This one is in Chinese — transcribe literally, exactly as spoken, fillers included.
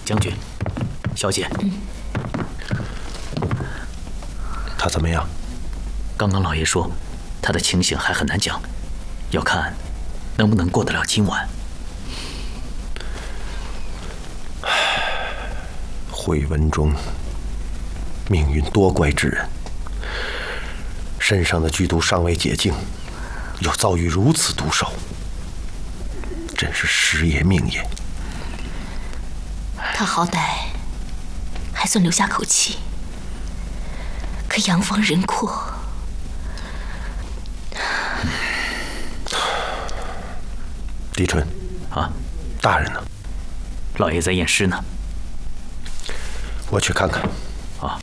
将军，小姐， 嗯， 他怎么样？ 刚刚老爷说，他的情形还很难讲，要看能不能过得了今晚。 惠文中，命运多怪之人，身上的剧毒尚未解净，又遭遇如此毒手，真是时也命也。 他好歹还算留下口气，可阳方人阔。 狄春， 啊， 大人呢？ 老爷在验尸呢。 我去看看。